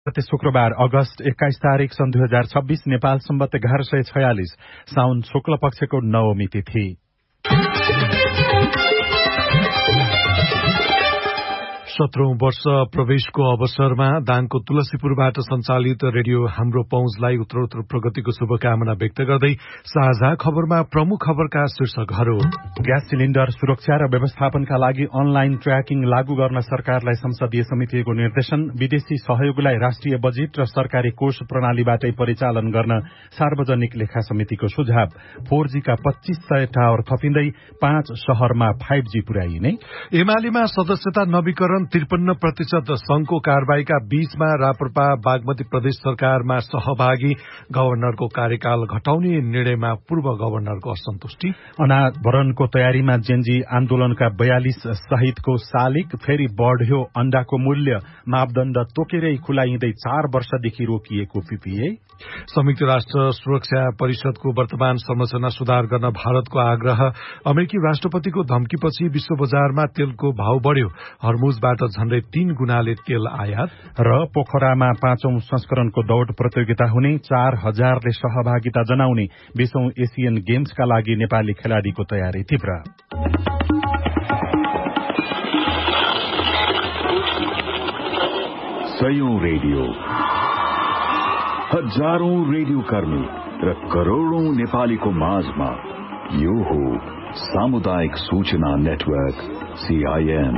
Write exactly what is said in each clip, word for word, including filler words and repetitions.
शुक्रबार अगस्त एक्काइस तारिक सन् दुई हजार छब्बीस नेपाल सम्बत एघार सय छयालिस साउन शुक्ल पक्षको नवमी तिथि। सत्रौं वर्ष प्रवेशको अवसरमा दाङको तुलसीपुरबाट सञ्चालित रेडियो हाम्रो पहुँचलाई उत्तरोत्तर प्रगतिको शुभकामना व्यक्त गर्दै साझा खबरमा प्रमुख खबरका शीर्षकहरू। ग्यास सिलिण्डर सुरक्षा र व्यवस्थापनका लागि अनलाइन ट्र्याकिङ लागू गर्न सरकारलाई संसदीय समितिको निर्देशन। विदेशी सहयोगलाई राष्ट्रिय बजेट र सरकारी कोष प्रणालीबाटै परिचालन गर्न सार्वजनिक लेखा समितिको सुझाव। फोर जी का पच्चीस सय टावर थपिँदै पाँच शहरमा फाइभ जी पुर्याइने। एमालेमा सदस्यता नवीकरण त्रिपन्न प्रतिशत संघको कारबाहीका बीचमा राप्रपा बागमती प्रदेश सरकारमा सहभागी। गवर्नरको कार्यकाल घटाउने निर्णयमा पूर्व गवर्नरको असन्तुष्टि। अनावरणको तयारीमा जेनजी आन्दोलनका बयालिस सहितको शालिग। फेरि बढ्यो अण्डाको मूल्य। मापदण्ड तोकेरै खुलाइँदै चार वर्षदेखि रोकिएको पीपीए। संयुक्त राष्ट्र सुरक्षा परिषदको वर्तमान संरचना सुधार गर्न भारतको आग्रह। अमेरिकी राष्ट्रपतिको धम्कीपछि विश्व बजारमा तेलको भाव बढ़्यो। हर्मुजबाट झण्डै तीन गुणाले तेल आयात। र पोखरामा पाँचौं संस्करणको दौड़ प्रतियोगिता हुने। चार हजारले सहभागिता जनाउने बीसौं एसियन गेम्सका लागि नेपाली खेलाड़ीको तयारी तीव्र। सयौं रेडियो, हजारौं रेडियो कर्मी र करोड़ौं नेपालीको माझमा यो हो सामुदायिक सूचना नेटवर्क सीआईएन।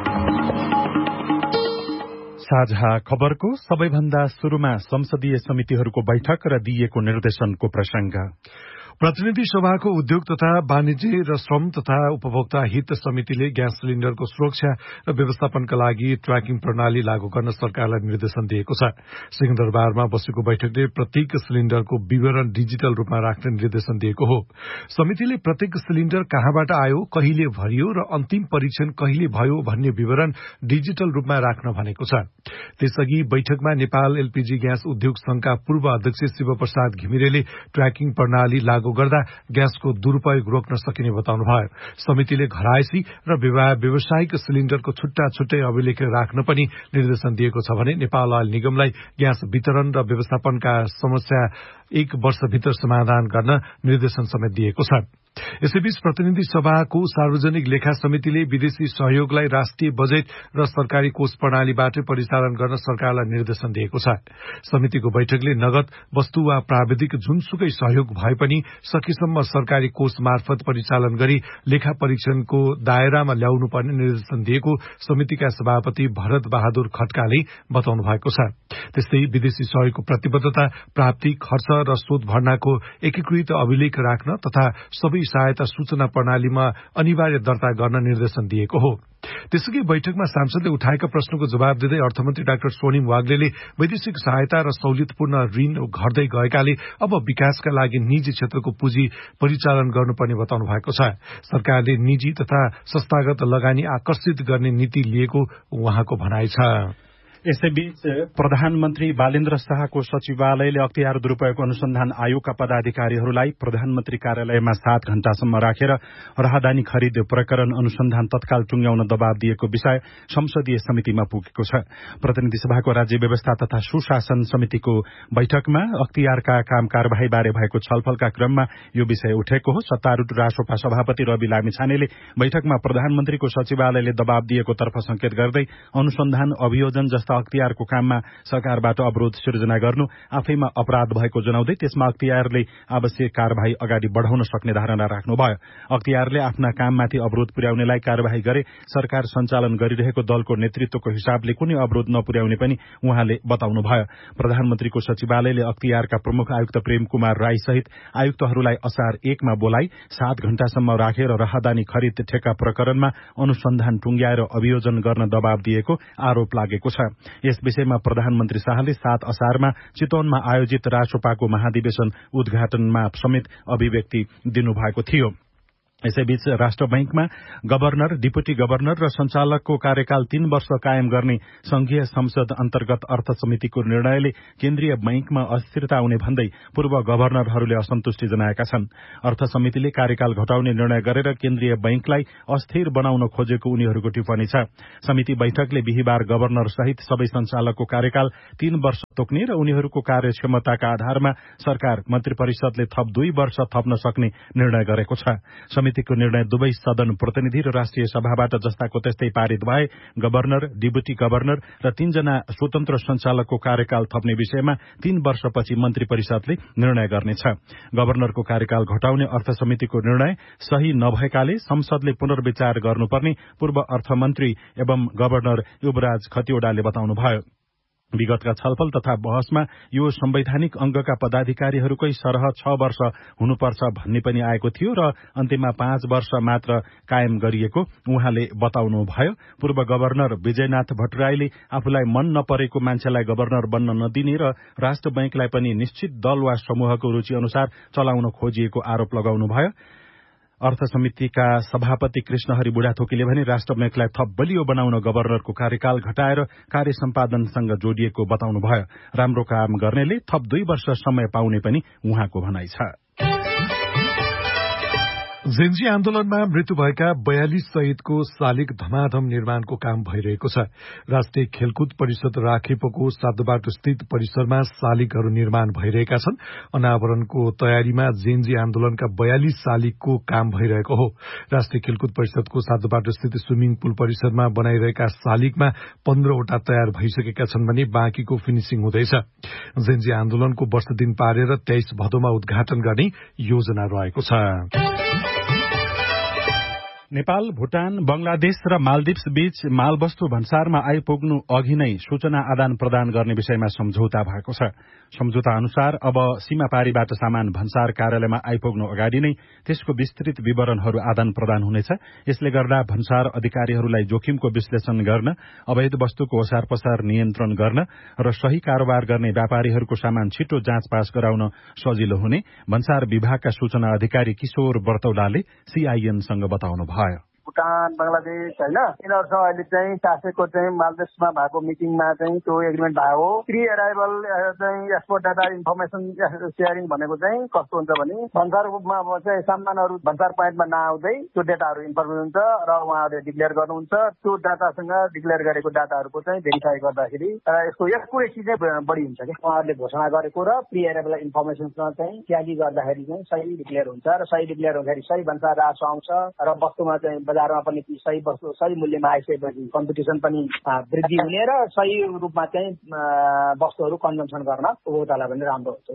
साझा खबरको सबैभन्दा शुरूमा संसदीय समितिहरूको बैठक र दिइएको निर्देशनको प्रसंग। प्रतिनिधि सभाको उद्योग तथा वाणिज्य र श्रम तथा उपभोक्ता हित समितिले ग्यास सिलिण्डरको सुरक्षा र व्यवस्थापनका लागि ट्र्याकिङ प्रणाली लागू गर्न सरकारलाई निर्देशन दिएको छ। सिंहदरबारमा बसेको बैठकले प्रत्येक सिलिण्डरको विवरण डिजिटल रूपमा राख्ने निर्देशन दिएको हो। समितिले प्रत्येक सिलिण्डर कहाँबाट आयो, कहिले भरियो र अन्तिम परीक्षण कहिले भयो भन्ने विवरण डिजिटल रूपमा राख्न भनेको छ। त्यसअघि बैठकमा नेपाल एलपीजी ग्यास उद्योग संघका पूर्व अध्यक्ष शिवप्रसाद घिमिरेले ट्र्याकिङ प्रणाली लागू गर्दा ग्यासको दुरूपयोग रोक्न सकिने बताउनुभयो। समितिले घरायसी र व्यावसायिक सिलिण्डरको छुट्टा छुट्टै अभिलेख राख्न पनि निर्देशन दिएको छ भने नेपाल ऑयल निगमलाई ग्यास वितरण र व्यवस्थापनका समस्या एक वर्षभित्र समाधान गर्न निर्देशन समेत दिएको छ। यसैबीच प्रतिनिधि सभाको सार्वजनिक लेखा समितिले विदेशी सहयोगलाई राष्ट्रिय बजेट र सरकारी कोष प्रणालीबाटै परिचालन गर्न सरकारलाई निर्देशन दिएको छ। समितिको बैठकले नगद वस्तु वा प्राविधिक जुनसुकै सहयोग भए पनि सकेसम्म सरकारी कोष मार्फत परिचालन गरी लेखा परीक्षणको दायरामा ल्याउनु पर्ने निर्देशन दिएको समितिका सभापति भरत बहादुर खड्काले बताउनु भएको छ। त्यस्तै विदेशी सहयोगको प्रतिबद्धता, प्राप्ति, खर्च र शोध भर्नाको एकीकृत अभिलेख राख्न तथा सबै सहायता सूचना प्रणालीमा अनिवार्य दर्ता गर्न निर्देशन दिएको हो। त्यसैगरी बैठकमा सांसदले उठाएका प्रश्नको जवाब दिँदै अर्थमन्त्री डाक्टर स्वर्णिम वाग्लेले वैदेशिक सहायता र सहुलियतपूर्ण ऋण घट्दै गएकाले अब विकासका लागि निजी क्षेत्रको पुँजी परिचालन गर्नुपर्ने बताउनु भएको छ। सरकारले निजी तथा संस्थागत लगानी आकर्षित गर्ने नीति लिएको उहाँको भनाइ छ। यसैबीच प्रधानमन्त्री बालेन्द्र शाहको सचिवालयले अख्तियार दुरूपयोग अनुसन्धान आयोगका पदाधिकारीहरूलाई प्रधानमन्त्री कार्यालयमा सात घण्टासम्म राखेर राहदानी खरिद प्रकरण अनुसन्धान तत्काल टुंग्याउन दबाव दिएको विषय संसदीय समितिमा पुगेको छ। प्रतिनिधि सभाको राज्य व्यवस्था तथा सुशासन समितिको बैठकमा अख्तियारका काम कार्यवाहीबारे भएको छलफलका क्रममा यो विषय उठेको हो। सत्तारूढ़ रासोपा सभापति रवि लामिछानेले बैठकमा प्रधानमन्त्रीको सचिवालयले दबाव दिएको तर्फ संकेत गर्दै अनुसन्धान अभियोजन जस्ता अख्तियारको काममा सरकारबाट अवरोध सिर्जना गर्नु आफैमा अपराध भएको जनाउँदै त्यसमा अख्तियारले आवश्यक कार्यवाही अगाडि बढ़ाउन सक्ने धारणा राख्नुभयो। अख्तियारले आफ्ना काममाथि अवरोध पुर्याउनेलाई कार्यवाही गरे सरकार सञ्चालन गरिरहेको दलको नेतृत्वको हिसाबले कुनै अवरोध नपुर्याउने पनि उहाँले बताउनुभयो। प्रधानमन्त्रीको सचिवालयले अख्तियारका प्रमुख आयुक्त प्रेम कुमार राई सहित आयुक्तहरूलाई असार एकमा बोलाई सात घण्टासम्म राखेर राहदानी खरिद ठेक्का प्रकरणमा अनुसन्धान टुंग्याएर अभियोजन गर्न दबाव दिएको आरोप लागेको छ। यस विषयमा प्रधानमन्त्री शाहले सात असारमा चितवनमा आयोजित रासोपाको महाधिवेशन उद्घाटनमा समेत अभिव्यक्ति दिनुभएको थियो। यसैबीच राष्ट्र बैंकमा गवर्नर, डिप्युटी गवर्नर र संचालकको कार्यकाल तीन वर्ष कायम गर्ने संघीय संसद अन्तर्गत अर्थ समितिको निर्णयले केन्द्रीय बैंकमा अस्थिरता आउने भन्दै पूर्व गवर्नरहरूले असन्तुष्टि जनाएका छन्। अर्थ समितिले कार्यकाल घटाउने निर्णय गरेर केन्द्रीय बैंकलाई अस्थिर बनाउन खोजेको उनीहरूको टिप्पणी छ। समिति बैठकले बिहिबार गवर्नर सहित सबै संचालकको कार्यकाल तीन वर्ष तोक्ने र उनीहरूको कार्यक्षमताका आधारमा सरकार मन्त्री परिषदले थप दुई वर्ष थप्न सक्ने निर्णय गरेको छ। समितिको निर्णय दुवै सदन प्रतिनिधि र राष्ट्रिय सभाबाट जस्ताको त्यस्तै पारित भए गवर्नर, डिप्युटी गवर्नर र तीनजना स्वतन्त्र संचालकको कार्यकाल थप्ने विषयमा तीन वर्षपछि मन्त्री परिषदले निर्णय गर्नेछ। गवर्नरको कार्यकाल घटाउने अर्थ समितिको निर्णय सही नभएकाले संसदले पुनर्विचार गर्नुपर्ने पूर्व अर्थमन्त्री एवं गवर्नर युवराज खतिवड़ाले बताउनुभयो। विगतका छलफल तथा बहसमा यो संवैधानिक अंगका पदाधिकारीहरूकै सरह छ वर्ष हुनुपर्छ भन्ने पनि आएको थियो र अन्तिममा पाँच वर्ष मात्र कायम गरिएको उहाँले बताउनुभयो। पूर्व गवर्नर विजयनाथ भट्टराईले आफूलाई मन नपरेको मान्छेलाई गवर्नर बन्न नदिने र राष्ट्र बैंकलाई पनि निश्चित दल वा समूहको रुचि अनुसार चलाउन खोजिएको आरोप लगाउनुभयो। अर्थ समितिका सभापति कृष्णहरि बुढाथोकीले भने राष्ट्र बैंकलाई थप बलियो बनाउन गवर्नरको कार्यकाल घटाएर कार्य सम्पादनसँग जोडिएको बताउनुभयो। राम्रो काम गर्नेले थप दुई वर्ष समय पाउने पनि उहाँको भनाइ छ। जेन्जी आन्दोलनमा मृत्यु भएका बयालिस शहीदको शालिग धमाधम निर्माणको काम भइरहेको छ। राष्ट्रिय खेलकुद परिषद राखेपको सातोबाटो स्थित परिसरमा शालिगहरू निर्माण भइरहेका छन्। अनावरणको तयारीमा जेन्जी आन्दोलनका बयालिस शालिगको काम भइरहेको हो। राष्ट्रिय खेलकुद परिषदको सातोबाटो स्थित स्विमिङ पुल परिसरमा बनाइरहेका शालिगमा पन्ध्रवटा तयार भइसकेका छन् भने बाँकीको फिनिशिङ हुँदैछ। जेन्जी आन्दोलनको वर्ष दिन पारेर तेइस भदौमा उद्घाटन गर्ने योजना रहेको छ। नेपाल, भूटान, बंगलादेश र मालदिप्स बीच मालवस्तु भन्सारमा आइपुग्नु अघि नै सूचना आदान प्रदान गर्ने विषयमा सम्झौता भएको छ। सम्झौता अनुसार अब सीमापारीबाट सामान भन्सार कार्यालयमा आइपुग्नु अगाडि नै त्यसको विस्तृत विवरणहरू आदान प्रदान हुनेछ। यसले गर्दा भन्सार अधिकारीहरूलाई जोखिमको विश्लेषण गर्न, अवैध वस्तुको ओसार पसार नियन्त्रण गर्न र सही कारोबार गर्ने व्यापारीहरूको सामान छिटो जाँचपास गराउन सजिलो हुने भन्सार विभागका सूचना अधिकारी किशोर बर्तौलाले सीआईएनसँग बताउनु भयो। भूटान, बंगलादेश होइन यिनीहरूसँग अहिले चाहिँ चासेको चाहिँ मालदिप्समा भएको मिटिङमा चाहिँ त्यो एग्रिमेन्ट भएको हो। प्री एराइभल चाहिँ एक्सपोर्ट डाटा इन्फर्मेसन सेयरिङ भनेको चाहिँ कस्तो हुन्छ भने भन्सारमा चाहिँ सामानहरू भन्सार पोइन्टमा नआउँदै त्यो डाटाहरू इन्फर्मेसन हुन्छ र उहाँहरूले डिक्लेयर गर्नुहुन्छ। त्यो डाटासँग डिक्लेयर गरेको डाटाहरूको चाहिँ भेरिफाई गर्दाखेरि यसको एक्युरेसी चाहिँ बढी हुन्छ क्या। उहाँहरूले घोषणा गरेको र प्री एराइभल इन्फर्मेसनसँग चाहिँ ट्याली गर्दाखेरि चाहिँ सही डिक्लेयर हुन्छ र सही डिक्लेयर हुँदाखेरि सही भन्सार रासो आउँछ र वस्तुमा चाहिँ बजारमा पनि सही वस्तु सही मूल्यमा आइसकेपछि कम्पिटिसन पनि वृद्धि हुने र सही रूपमा चाहिँ वस्तुहरू कन्जम्सन गर्न उपभोक्तालाई पनि राम्रो हुन्छ।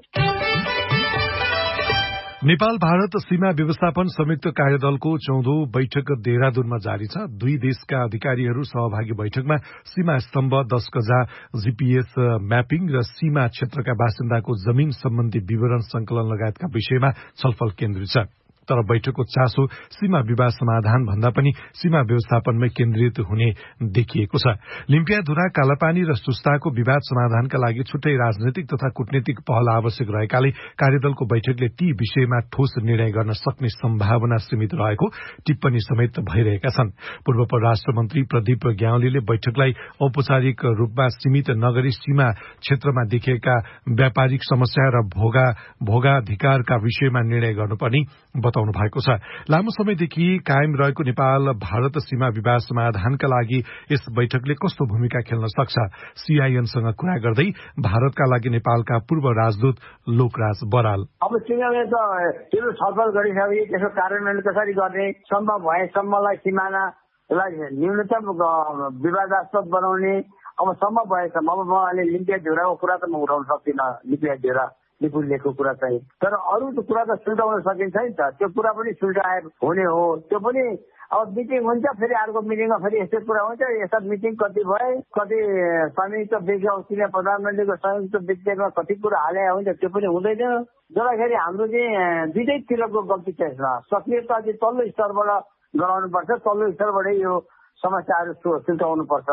नेपाल भारत सीमा व्यवस्थापन संयुक्त कार्यदलको चौधौं बैठक देहरादूनमा जारी छ। दुई देशका अधिकारीहरू सहभागी बैठकमा सीमा स्तम्भ, दश गजा जीपीएस म्यापिङ र सीमा क्षेत्रका बासिन्दाको जमीन सम्बन्धी विवरण संकलन लगायतका विषयमा छलफल केन्द्रित छ। तर बैठकको चासो सीमा विवाद समाधान भन्दा पनि सीमा व्यवस्थापनमै केन्द्रित हुने देखिएको छ। लिम्पियाधुरा, कालापानी र सुस्ताको विवाद समाधानका लागि छुट्टै राजनैतिक तथा कूटनीतिक पहल आवश्यक रहेकाले कार्यदलको बैठकले ती विषयमा ठोस निर्णय गर्न सक्ने सम्भावना सीमित रहेको टिप्पणी समेत भइरहेका छन्। पूर्व परराष्ट्र मन्त्री प्रदीप ग्यावालीले बैठकलाई औपचारिक रूपमा सीमित नगरी सीमा क्षेत्रमा देखिएका व्यापारिक समस्या र भोगा भोगाधिकारका विषयमा निर्णय गर्नुपर्ने बताउनु भएको छ। लामो समयदेखि कायम रहेको नेपाल भारत सीमा विवाद समाधानका लागि यस बैठकले कस्तो भूमिका खेल्न सक्छ? सीआईएनसँग कुरा गर्दै भारतका लागि नेपालका पूर्व राजदूत लोकराज बराल अब सिंहले त त्यो छलफल गरिसके त्यसको कार्यान्वयन कसरी गर्ने, सम्भव भएसम्मलाई सिमानालाई न्यूनतम विवादास्पद बनाउने अब सम्भव भएसम्म। अब म अहिले लिम्पिया झोराको कुरा त म उठाउन सक्दिनँ, लिम्पिया झोरा लिपुलेको कुरा चाहिँ, तर अरू त कुरा त सुल्टाउन सकिन्छ नि त। त्यो कुरा पनि सुल्टाए हुने हो। त्यो पनि अब मिटिङ हुन्छ, फेरि अर्को मिटिङमा फेरि यस्तै कुरा हुन्छ। यस्ता मिटिङ कति भए, कति संयुक्त विज्ञप्ति प्रधानमन्त्रीको संयुक्त विज्ञप्तिमा कति कुरा हाले हुन्छ, त्यो पनि हुँदैन। जसलाई हाम्रो चाहिँ दुईटैतिरको गल्ती चाहिँ सक्रियता चाहिँ तल्लो स्तरबाट गराउनुपर्छ, तल्लो स्तरबाटै यो समस्याहरू सुल्टाउनुपर्छ।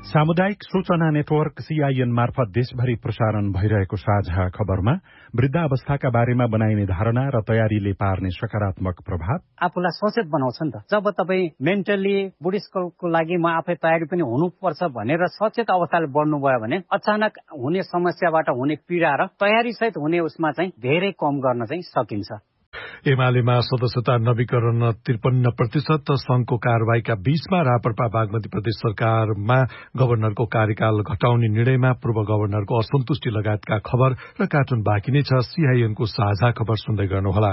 सामुदायिक सूचना नेटवर्क सीआईएन मार्फत देशभरि प्रसारण भइरहेको साझा खबरमा वृद्धावस्थाका बारेमा बनाइने धारणा र तयारीले पार्ने सकारात्मक प्रभाव आफूलाई सचेत बनाउँछ नि त। जब तपाईँ मेन्टली बुढेसकालको लागि म आफै तयारी पनि हुनुपर्छ भनेर सचेत अवस्थाले बढ्नुभयो भने अचानक हुने समस्याबाट हुने पीडा र तयारी सहित हुने उसमा चाहिँ धेरै कम गर्न चाहिँ सकिन्छ। एमालेमा सदस्यता नवीकरण त्रिपन्न प्रतिशत संघको कार्यवाहीका बीचमा राप्रपा बागमती प्रदेश सरकारमा गवर्नरको कार्यकाल घटाउने निर्णयमा पूर्व गवर्नरको असन्तुष्टि लगायतका खबर र कार्टुन बाँकी नै छ। सीआईएनको साझा खबर सुन्दै गर्नुहोला।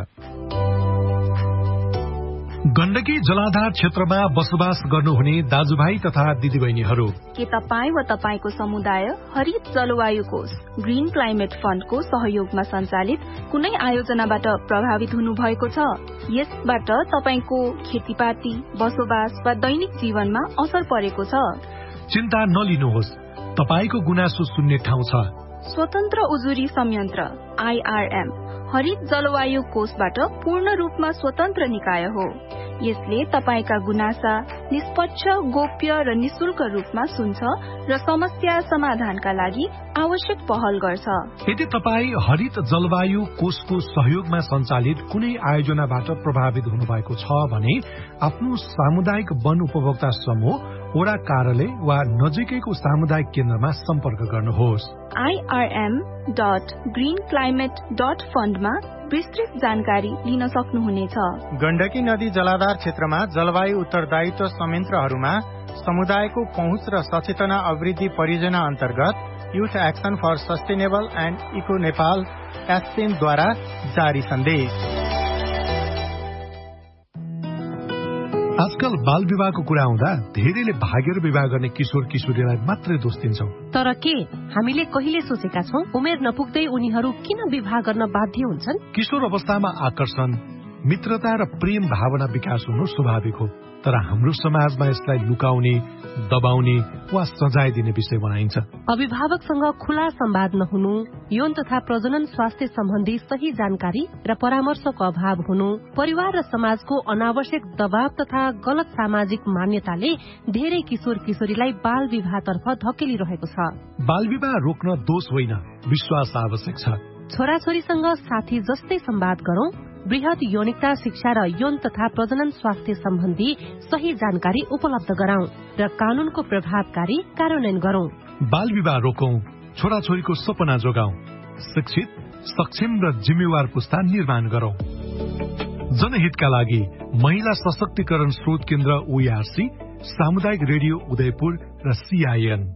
गण्डकी जलाधार क्षेत्रमा बसोबास गर्नुहुने दाजुभाइ तथा दिदीबहिनीहरू, के तपाईँ वा तपाईँको समुदाय हरित जलवायु कोष ग्रीन क्लाइमेट फण्डको सहयोगमा सञ्चालित कुनै आयोजनाबाट प्रभावित हुनुभएको छ? यसबाट तपाईँको खेतीपाती, बसोबास वा दैनिक जीवनमा असर परेको छ? चिन्ता नलिनुहोस्, तपाईँको गुनासो सुन्ने ठाउँ छ। स्वतन्त्र उजुरी संयन्त्र आईआरएम हरित जलवायु कोषबाट पूर्ण रूपमा स्वतन्त्र निकाय हो। यसले तपाईका गुनासा निष्पक्ष, गोप्य र निशुल्क रूपमा सुन्छ र समस्या समाधानका लागि आवश्यक पहल गर्छ। यदि तपाईँ हरित जलवायु कोषको सहयोगमा सञ्चालित कुनै आयोजनाबाट प्रभावित हुनुभएको छ भने आफ्नो सामुदायिक वन उपभोक्ता समूह, वडा कार्यालय वा नजिकैको सामुदायिक केन्द्रमा सम्पर्क गर्नुहोस्। IRM dot green climate dot फण्डमा विस्तृत जानकारी लिन सक्नुहुनेछ। गण्डकी नदी जलाधार क्षेत्रमा जलवायु उत्तरदायित्व संयन्त्रहरूमा समुदायको पहुँच र सचेतना अभिवृद्धि परियोजना अन्तर्गत youth action for sustainable and eco Nepal एसएमद्वारा जारी सन्देश। आजकल बाल विवाहको कुरा आउँदा धेरैले भागेर विवाह गर्ने किशोर किशोरीलाई मात्रै दोष दिन्छौं। तर के हामीले कहिले सोचेका छौं उमेर नपुग्दै उनीहरू किन विवाह गर्न बाध्य हुन्छन्? किशोर अवस्थामा आकर्षण, मित्रता र प्रेम भावना विकास हुनु स्वाभाविक हो, तर हाम्रो समाजमा यसलाई लुकाउने, दबाउने वा सजाय दिने विषय बनाइन्छ। अभिभावकसँग खुला संवाद नहुनु, यौन तथा प्रजनन स्वास्थ्य सम्बन्धी सही जानकारी र परामर्शको अभाव हुनु, परिवार र समाजको अनावश्यक दबाव तथा गलत सामाजिक मान्यताले धेरै किशोर किशोरीलाई बाल विवाहतर्फ धकेलिरहेको छ। बाल विवाह रोक्न दोष होइन, विश्वास आवश्यक छ। छोराछोरीसँग साथी जस्तै संवाद गरौं, वृहत यौनिकता शिक्षा र यौन तथा प्रजनन स्वास्थ्य सम्बन्धी सही जानकारी उपलब्ध गराउँ र कानूनको प्रभावकारी कार्यान्वयन गरौं। बाल विवाह रोकौं, छोराछोरीको सपना जोगाउँ, शिक्षित, सक्षम र जिम्मेवार पुस्ता निर्माण गरौं। जनहितका लागि महिला सशक्तिकरण स्रोत केन्द्र ओईआरसी, सामुदायिक रेडियो उदयपुर र सीआईएन।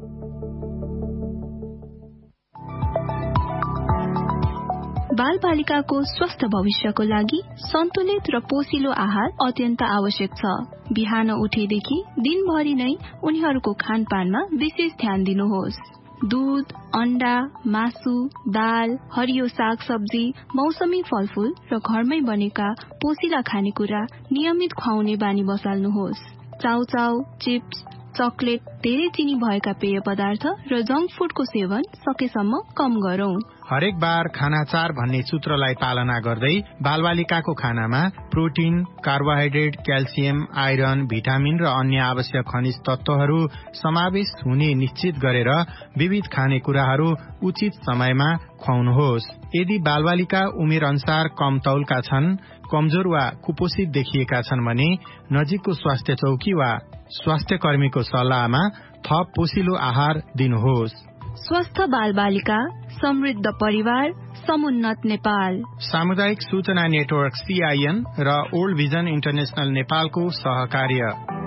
बाल बालिकाको स्वस्थ भविष्यको लागि सन्तुलित र पोषिलो आहार अत्यन्त आवश्यक छ। बिहान उठेदेखि दिनभरि नै उनीहरूको खानपानमा विशेष ध्यान दिनुहोस्। दूध, अण्डा, मासु, दाल, हरियो साग सब्जी, मौसमी फलफूल र घरमै बनेका पोषिला खानेकुरा नियमित खुवाउने बानी बसाल्नुहोस्। चाउचाउ, चिप्स, चकलेट, धेरै चिनी भएका पेय पदार्थ र जंक फूडको सेवन सकेसम्म कम गरौं। हरेक बार खाना चार भन्ने सूत्रलाई पालना गर्दै बालबालिकाको खानामा protein, carbohydrate, calcium, iron, vitamin र अन्य आवश्यक खनिज तत्वहरू समावेश हुने निश्चित गरेर विविध खानेकुराहरू उचित समयमा खुवाउनुहोस्। यदि बालबालिका उमेर अनुसार कम तौलका छन्, कमजोर वा कुपोषित देखिएका छन् भने नजिकको स्वास्थ्य चौकी वा स्वास्थ्य कर्मीको सल्लाहमा थप पोषिलो आहार दिनुहोस्। स्वस्थ बाल बालिका, समृद्ध परिवार, समुन्नत नेपाल। सामुदायिक सूचना नेटवर्क सीआईएन र ओल्ड भिजन इन्टरनेशनल नेपालको सहकार्य।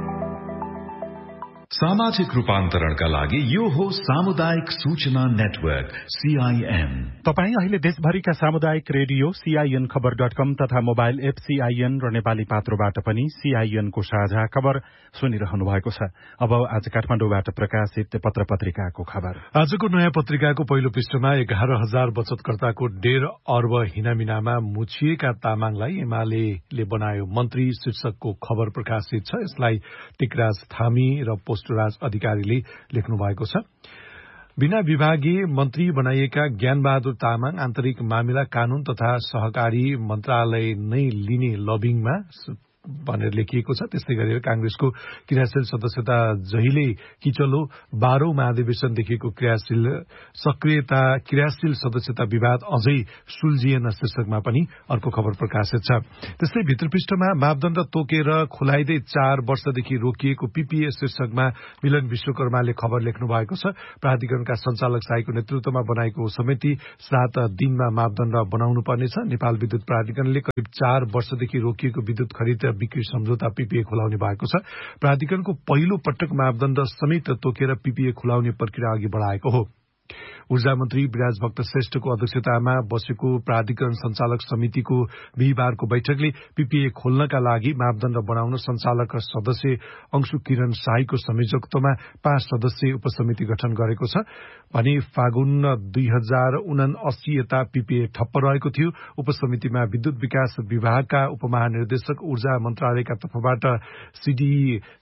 सामाजिक रूपान्तरणका लागि यो हो सामुदायिक सूचना नेटवर्क सीआईएन। तपाईँ अहिले देशभरिका सामुदायिक रेडियो सीआईएन खबर डट कम तथा मोबाइल एप सीआईएन र नेपाली पात्रोबाट पनि सीआईएनको साझा खबर सुनिरहनु भएको छ। अब आज काठमाडौँबाट प्रकाशित पत्र पत्रिकाको खबर। आजको नयाँ पत्रिकाको पहिलो पृष्ठमा एघार हजार बचतकर्ताको डेढ अर्ब हिनामिनामा मुछिएका तामाङलाई एमाले बनायो मन्त्री शीर्षकको खबर प्रकाशित छ। यसलाई टिकराज थामी र पोस्टराज अधिकारीले लेख्नु भएको छ। बिना विभागीय मन्त्री बनाइएका ज्ञानबहादुर तामाङ आन्तरिक मामिला, कानून तथा सहकारी मन्त्रालय नै लिने लबिङमा भनेर लेखिएको छ। त्यस्तै गरेर कांग्रेसको क्रियाशील सदस्यता जहिले किचलो बाह्रौं महाधिवेशनदेखिको क्रियाशील सक्रियता क्रियाशील सदस्यता विवाद अझै सुल्झिएन शीर्षकमा पनि अर्को खबर प्रकाशित छ। त्यस्तै भित्रपृष्ठमा मापदण्ड तोकेर खुलाइदै चार वर्षदेखि रोकिएको पीपीए शीर्षकमा मिलन विश्वकर्माले खबर लेख्नु भएको छ। प्राधिकरणका सञ्चालक साईको नेतृत्वमा बनाएको समिति सात दिनमा मापदण्ड बनाउनु पर्नेछ। नेपाल विद्युत प्राधिकरणले करिब चार वर्षदेखि रोकिएको विद्युत खरिद बिक्री सम्झौता पीपीए खुलाउने भएको छ। प्राधिकरणको पहिलो पटक मापदण्ड समेत तोकेर पीपीए खुलाउने प्रक्रिया अघि बढ़ाएको हो। ऊर्जा मन्त्री विराज भक्त श्रेष्ठको अध्यक्षतामा बसेको प्राधिकरण सञ्चालक समितिको बिहिबारको बैठकले पीपीए खोल्नका लागि मापदण्ड बनाउन सञ्चालक सदस्य अंशु किरण शाहीको संयोजकत्वमा पाँच सदस्यीय उपसमिति गठन गरेको छ भने फागुन दुई हजार उनासी यता पीपीए ठप्प रहेको थियो। उपसमितिमा विद्युत विकास विभागका उपमहानिर्देशक ऊर्जा मन्त्रालयका तर्फबाट सीडी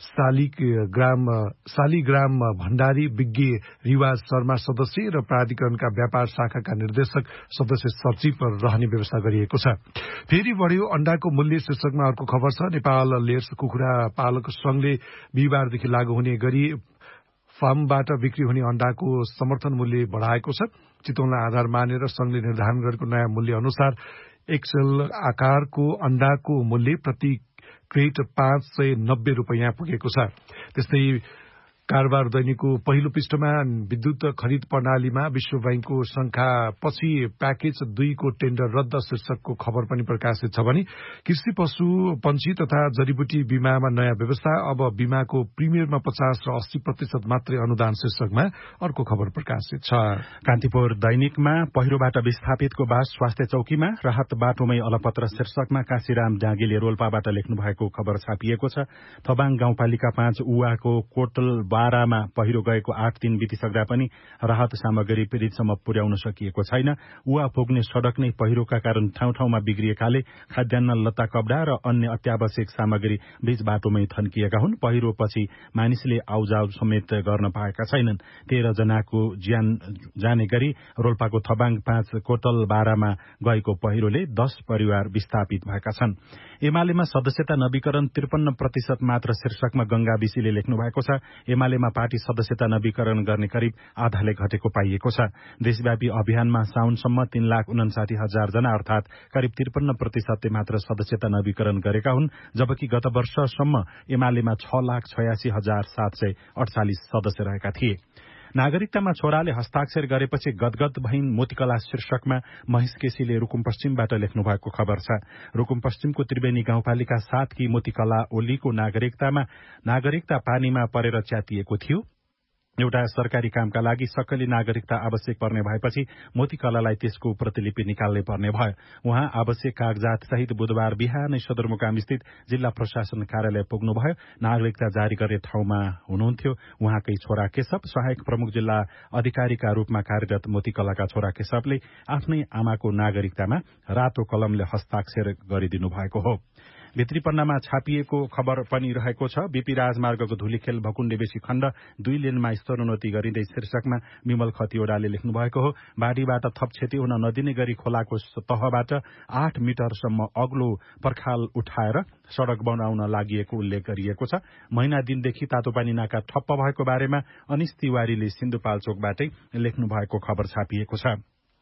शालिग्राम शालिग्राम भण्डारी विज्ञ रिवाज शर्मा सदस्य र प्राधिकरणका व्यापार शाखाका निर्देशक सदस्य सचिव रहने व्यवस्था गरिएको छ। फेरि बढ्यो अण्डाको मूल्य शीर्षकमा अर्को खबर छ। नेपाल लेयर्स कुखुरा पालक संघले बिहिबारदेखि लागू हुने गरी फार्मबाट बिक्री हुने अण्डाको समर्थन मूल्य बढ़ाएको छ। चितवनलाई आधार मानेर संघले निर्धारण गरेको नयाँ मूल्य अनुसार एक्सेल आकारको अण्डाको मूल्य प्रति क्रेट पाँच सय नब्बे रूपियाँ पुगेको छ। त्यस्तै कारोबार दैनिकको पहिलो पृष्ठमा विद्युत खरिद प्रणालीमा विश्व बैंकको शंखापछि प्याकेज दुईको टेन्डर रद्द शीर्षकको खबर पनि प्रकाशित छ भने कृषि पशु पंक्षी तथा जडीबुटी बीमामा नयाँ व्यवस्था अब बीमाको प्रिमियरमा पचास र अस्सी प्रतिशत मात्रै अनुदान शीर्षकमा अर्को खबर प्रकाशित छ। कान्तिपुर दैनिकमा पहिरोबाट विस्थापितको बास स्वास्थ्य चौकीमा राहत बाटोमै अलपत्र शीर्षकमा काशीराम डाँगीले रोल्पाबाट लेख्नु भएको खबर छापिएको छ। थबाङ गाउँपालिका पाँच उवाको कोटल बारामा पहिरो गएको आठ दिन बितिसक्दा पनि राहत सामग्री पीड़ितसम्म पुर्याउन सकिएको छैन। उवा पुग्ने सड़क नै पहिरोका कारण ठाउँ ठाउँमा बिग्रिएकाले खाद्यान्न लत्ता कपडा र अन्य अत्यावश्यक सामग्री बीच बाटोमै थन्किएका हुन्। पहिरोपछि मानिसले आउजाउ समेत गर्न पाएका छैनन्। तेह्र जनाको ज्यान जाने गरी रोल्पाको थबाङ पाँच कोटल बारामा गएको पहिरोले दश परिवार विस्थापित भएका छन्। एमालेमा सदस्यता नवीकरण त्रिपन्न प्रतिशत मात्र शीर्षकमा गंगा विशीले लेख्नु भएको छ। एमालेमा पार्टी सदस्यता नवीकरण गर्ने करिब आधाले घटेको पाइएको छ। देशव्यापी अभियानमा साउनसम्म तीन लाख उनासाठी हजार जना अर्थात करिब त्रिपन्न प्रतिशतले मात्र सदस्यता नवीकरण गरेका हुन्, जबकि गत वर्षसम्म एमालेमा छ लाख छयासी हजार सात सय अडचालिस सदस्य रहेका थिए। नागरिकतामा छोराले हस्ताक्षर गरेपछि गदगद भइन् मोतीकला शीर्षकमा महेश केसीले रुकुम पश्चिमबाट लेख्नु भएको खबर छ। रुकुम पश्चिमको त्रिवेणी गाउँपालिका सातकी मोतीकला ओलीको नागरिकतामा नागरिकता पानीमा परेर च्यातिएको थियो। एउटा सरकारी कामका लागि सक्कली नागरिकता आवश्यक पर्ने भएपछि मोतीकलालाई त्यसको प्रतिलिपि निकाल्नै पर्ने भयो। उहाँ आवश्यक कागजात सहित बुधबार बिहानै सदरमुकाम स्थित जिल्ला प्रशासन कार्यालय पुग्नुभयो। नागरिकता जारी गर्ने ठाउँमा हुनुहुन्थ्यो उहाँकै छोरा केशव। सहायक प्रमुख जिल्ला अधिकारीका रूपमा कार्यरत मोतीकलाका छोरा केशवले आफ्नै आमाको नागरिकतामा रातो कलमले हस्ताक्षर गरिदिनु भएको हो। भित्री पन्नामा छापिएको खबर पनि रहेको छ। बीपी राजमार्गको धुलीखेल भकुण्डे बेसी खण्ड दुई लेनमा स्तरोन्नति गरिँदै शीर्षकमा विमल खतिवड़ाले लेख्नु भएको हो। बाढीबाट थप क्षति हुन नदिने गरी खोलाको तहबाट आठ मिटरसम्म अग्लो पर्खाल उठाएर सड़क बनाउन लागि उल्लेख गरिएको छ। महिना दिनदेखि तातोपानी नाका ठप्प भएको बारेमा अनिश तिवारीले सिन्धुपाल्चोकबाटै लेख्नु भएको खबर छापिएको छ।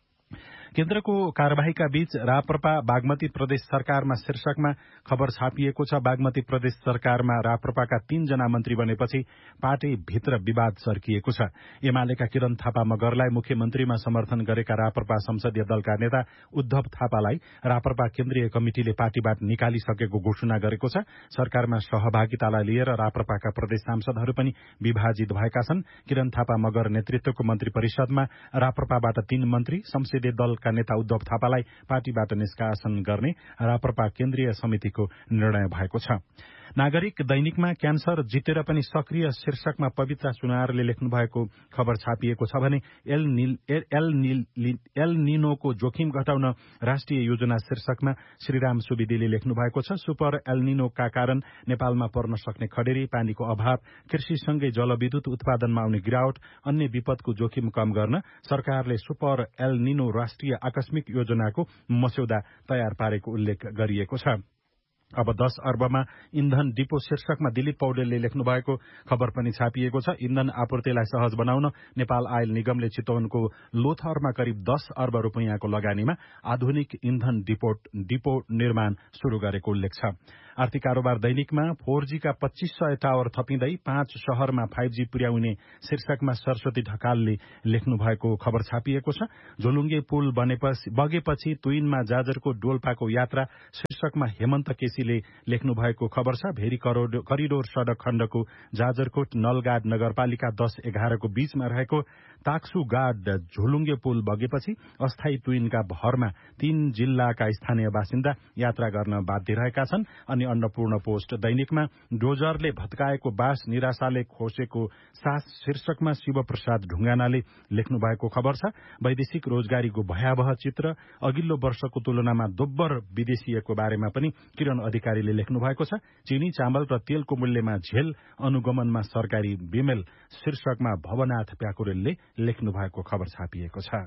केन्द्रको कार्यवाहीका बीच राप्रपा बागमती प्रदेश सरकारमा शीर्षकमा खबर छापिएको छ। बागमती प्रदेश सरकारमा राप्रपाका तीनजना मन्त्री बनेपछि पार्टी भित्र विवाद सर्किएको छ। एमालेका किरण थापा मगरलाई मुख्यमन्त्रीमा समर्थन गरेका राप्रपा संसदीय दलका नेता उद्धव थापालाई राप्रपा केन्द्रीय कमिटिले पार्टीबाट निकालिसकेको घोषणा गरेको छ। सरकारमा सहभागितालाई लिएर राप्रपाका प्रदेश सांसदहरू पनि विभाजित भएका छन्। किरण थापा मगर नेतृत्वको मन्त्री परिषदमा राप्रपाबाट तीन मन्त्री, संसदीय दल का नेता उद्धव थापालाई पार्टीबाट निष्कासन गर्ने राप्रपा केन्द्रीय समितिको निर्णय भएको छ। नागरिक दैनिकमा क्यान्सर जितेर पनि सक्रिय शीर्षकमा पवित्रा सुनारले लेख्नु भएको खबर छापिएको छ भने एल निल एल निल एल निनोको जोखिम घटाउन राष्ट्रिय योजना शीर्षकमा श्रीराम सुवेदीले लेख्नु भएको छ। सुपर एल निनोका कारण नेपालमा पर्न सक्ने खडेरी, पानीको अभाव, कृषिसँगै जलविद्युत उत्पादनमा आउने गिरावट, अन्य विपदको जोखिम कम गर्न सरकारले सुपर एल निनो राष्ट्रिय आकस्मिक योजनाको मस्यौदा तयार पारेको उल्लेख गरिएको छ। अब दस अर्बमा इन्धन डिपो शीर्षकमा दिलीप पौडेलले लेख्नु भएको खबर पनि छापिएको छ। इन्धन आपूर्तिलाई सहज बनाउन नेपाल आयल निगमले चितवनको लोथरमा करिब दस अर्ब रुपियाँको लगानीमा आधुनिक इन्धन डिपो डिपो निर्माण शुरू गरेको उल्लेख छ। आर्थिक कारोबार दैनिकमा फोर जी का पच्चीस सय टावर थपिँदै पाँच शहरमा फाइभ जी पुर्याउने शीर्षकमा सरस्वती ढकालले लेख्नु भएको खबर छापिएको छ। झोलुङ्गे पुल बनेपछि बगेपछि तुइनमा जाजरको डोल्पाको यात्रा शीर्षकमा हेमन्त केसीले लेख्नु भएको खबर छ। भेरी करिडोर सड़क खण्डको जाजरकोट नलगाड नगरपालिका दस एघारको बीचमा रहेको ताक्सु गाड झोलुङ्गे पुल बगेपछि अस्थायी तुइनका भरमा तीन जिल्लाका स्थानीय बासिन्दा यात्रा गर्न बाध्य रहेका छन्। अनि अन्नपूर्ण पोस्ट दैनिकमा डोजरले भत्काएको बास निराशाले खोसेको सास शीर्षकमा शिवप्रसाद ढुङ्गानाले लेख्नु भएको खबर छ। वैदेशिक रोजगारीको भयावह चित्र अघिल्लो वर्षको तुलनामा दोब्बर विदेशीयको बारेमा पनि किरण अधिकारीले लेख्नु भएको छ। चिनी चामल र तेलको मूल्यमा झेल अनुगमनमा सरकारी बेमेल शीर्षकमा भवनाथ प्याकुरेलले लेख्नु भएको खबर छापिएको छ।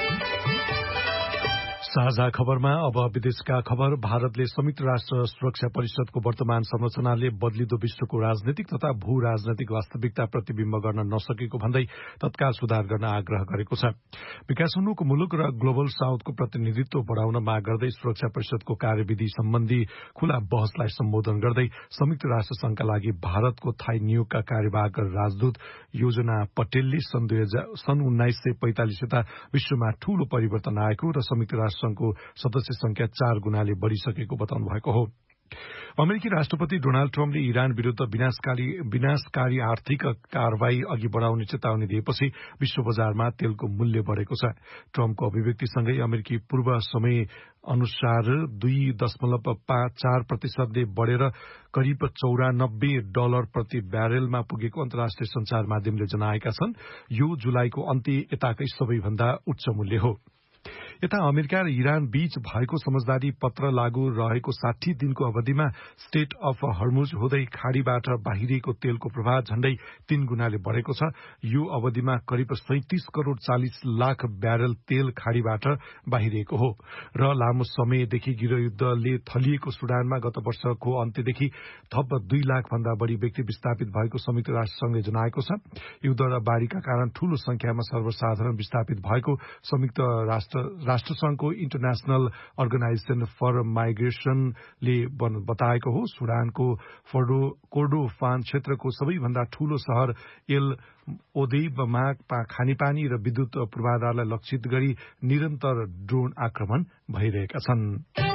साझा खबरमा अब विदेशका खबर। भारतले संयुक्त राष्ट्र सुरक्षा परिषदको वर्तमान संरचनाले बदलिदो विश्वको राजनैतिक तथा भू राजनैतिक वास्तविकता प्रतिबिम्ब गर्न नसकेको भन्दै तत्काल सुधार गर्न आग्रह गरेको छ। विकासोन्मुख मुलुक र ग्लोबल साउथको प्रतिनिधित्व बढ़ाउन माग गर्दै सुरक्षा परिषदको कार्यविधि सम्बन्धी खुला बहसलाई सम्बोधन गर्दै संयुक्त राष्ट्र संघका लागि भारतको थाई नियोगका कार्यवाहक राजदूत योजना पटेलले सन् दुई हजार सन् उन्नाइस सय पैंतालिस यता विश्वमा ठूलो परिवर्तन आएको र संयुक्त राष्ट्र संघको सदस्य संख्या चार गुणाले बढ़िसकेको बताउनु भएको हो। अमेरिकी राष्ट्रपति डोनाल्ड ट्रम्पले इरान विरूद्ध विनाशकारी विनाशकारी आर्थिक कारवाही अघि बढ़ाउने चेतावनी दिएपछि विश्व बजारमा तेलको मूल्य बढ़ेको छ। ट्रम्पको अभिव्यक्तिसँगै अमेरिकी पूर्व समय अनुसार दुई दशमलव पाँच चार प्रतिशतले बढ़ेर करिब चौरानब्बे डलर प्रति ब्यारेलमा पुगेको अन्तर्राष्ट्रिय संचार माध्यमले जनाएका छन्। यो जुलाईको अन्त्य यताकै सबैभन्दा उच्च मूल्य हो। यता अमेरिका र इरान बीच भएको समझदारी पत्र लागू रहेको साठी दिनको अवधिमा स्टेट अफ हर्मुज हुँदै खाड़ीबाट बाहिरिएको तेलको प्रवाह झण्डै तीन गुणाले बढ़ेको छ। यो अवधिमा करिब सैंतीस करोड़ चालीस लाख ब्यारेल तेल खाड़ीबाट बाहिरिएको हो र लामो समयदेखि गृहयुद्धले थलिएको सुडानमा गत वर्षको अन्त्यदेखि थप दुई लाख भन्दा बढ़ी व्यक्ति विस्थापित भएको संयुक्त राष्ट्रसंघले जनाएको छ। युद्ध र बाढ़ीका कारण ठूलो संख्यामा सर्वसाधारण विस्थापित भएको संयुक्त राष्ट्र राष्ट्रसंघको इन्टरनेशनल अर्गनाइजेशन फर माइग्रेशनले बताएको हो। सुडानको कोर्डोफान क्षेत्रको सबैभन्दा ठूलो शहर एल ओदेइबमा खानेपानी र विद्युत पूर्वाधारलाई लक्षित गरी निरन्तर ड्रोन आक्रमण भइरहेका छन्।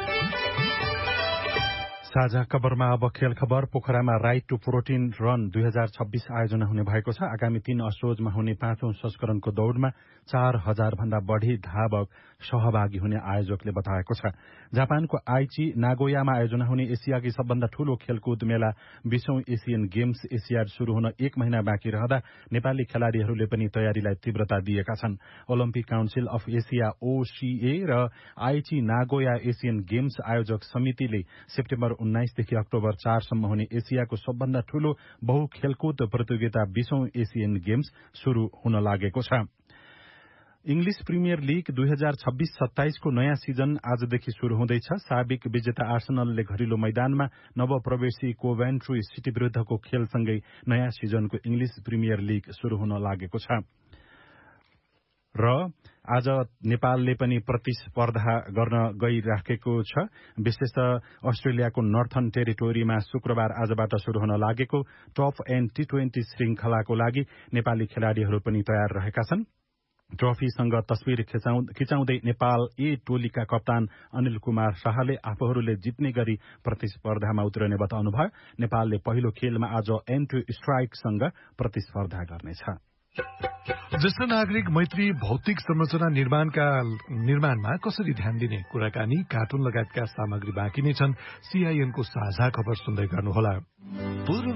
साझा खबरमा अब खेल खबर। पोखरामा राइट टू प्रोटिन रन दुई हजार छब्बीस आयोजना हुने भएको छ। आगामी तीन असोजमा हुने पाँचौं संस्करणको दौड़मा चार हजार भन्दा बढ़ी धावक सहभागी हुने आयोजकले बताएको छ। जापानको आइची नागोयामा आयोजना हुने एसियाकी सबभन्दा ठूलो खेलकुद मेला बीसौं एसियन गेम्स एसियाड शुरू हुन एक महिना बाँकी रहँदा नेपाली खेलाड़ीहरूले पनि तयारीलाई तीव्रता दिएका छन्। Olympic council of Asia OCA र आइची नागोया एसियन गेम्स आयोजक समितिले सेप्टेम्बर उन्नाइसदेखि अक्टोबर चारसम्म हुने एसियाको सबभन्दा ठूलो बहु खेलकुद प्रतियोगिता बीसौं एसियन गेम्स शुरू हुन लागेको छ। इंग्लिश प्रिमियर लीग दुई हजार छब्बीस सत्ताइसको नयाँ सिजन आजदेखि शुरू हुँदैछ। साबिक विजेता आर्सेनलले घरिलो मैदानमा नवप्रवेशी कोभेन्ट्री सिटी विरूद्धको खेलसँगै नयाँ सिजनको इंग्लिश प्रिमियर लीग शुरू हुन लागेको छ। र आज नेपालले पनि प्रतिस्पर्धा गर्न गइराखेको छ। विशेष अस्ट्रेलियाको नर्थर्न टेरिटोरीमा शुक्रबार आजबाट शुरू हुन लागेको टप एन्ड टी ट्वेन्टी श्रृंखलाको लागि नेपाली खेलाड़ीहरू पनि तयार रहेका छन्। ट्रफीसँग तस्विर खिचाउँदै नेपाल ए टोलीका कप्तान अनिल कुमार शाहले आफूहरूले जित्ने गरी प्रतिस्पर्धामा उत्रने बताउनुभयो। नेपालले पहिलो खेलमा आज एन्टी स्ट्राइकसँग प्रतिस्पर्धा गर्नेछ। ज्येष्ठ नागरिक मैत्री भौतिक संरचना निर्माणका निर्माणमा कसरी ध्यान दिने कुराकानी कार्टुन लगायतका सामग्री बाँकी नै छन्। सीआईएनको साझा खबर सुन्दै गर्नुहोला।